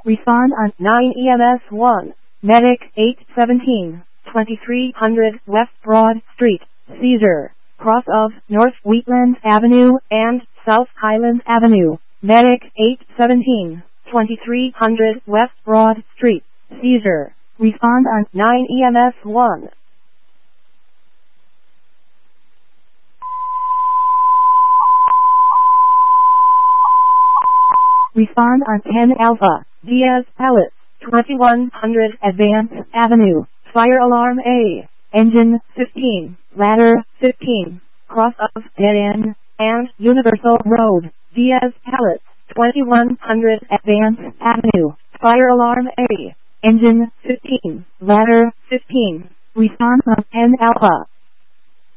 Respond on 9 EMS 1. Medic 817, 2300 West Broad Street, Seizure. Cross of North Wheatland Avenue and South Highland Avenue. Medic 817, 2300 West Broad Street, Seizure. Respond on 9 EMS 1. Respond on 10 Alpha, Diaz Palace, 2100 Advance Avenue, Fire Alarm A, Engine 15, Ladder 15, Cross of Dead End, and Universal Road, Diaz Palace, 2100 Advance Avenue, Fire Alarm A, Engine 15, Ladder 15. Respond on 10 Alpha.